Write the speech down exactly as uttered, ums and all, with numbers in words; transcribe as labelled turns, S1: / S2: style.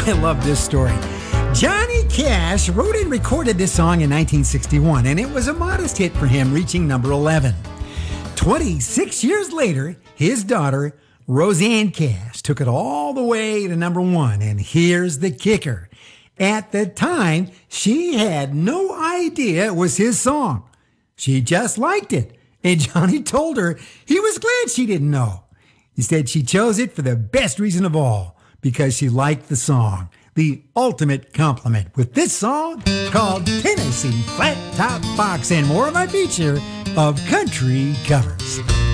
S1: I love this story. Johnny Cash wrote and recorded this song in nineteen sixty-one, and it was a modest hit for him, reaching number eleven. twenty-six years later, his daughter, Roseanne Cash, took it all the way to number one, and here's the kicker. At the time, she had no idea it was his song. She just liked it, and Johnny told her he was glad she didn't know. He said she chose it for the best reason of all, because she liked the song. The ultimate compliment with this song called Tennessee Flat Top Fox, and more of my feature of country covers.